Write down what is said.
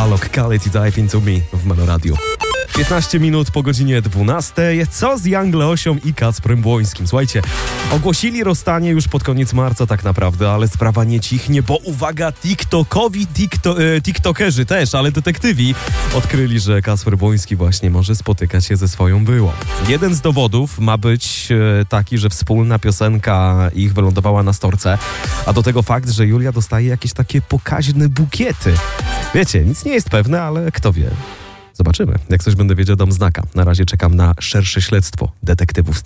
Alok, Khaled i Dive Into Me w Meloradiu. 15 minut po godzinie 12. Co z Young Leosią i Kacprem Błońskim? Słuchajcie, ogłosili rozstanie już pod koniec marca tak naprawdę, ale sprawa nie cichnie, bo uwaga, tiktokerzy też, ale detektywi odkryli, że Kacper Błoński właśnie może spotykać się ze swoją byłą. Jeden z dowodów ma być taki, że wspólna piosenka ich wylądowała na storce, a do tego fakt, że Julia dostaje jakieś takie pokaźne bukiety. Wiecie, nic nie jest pewne, ale kto wie. Zobaczymy. Jak coś będę wiedział, dam znaka. Na razie czekam na szersze śledztwo detektywów.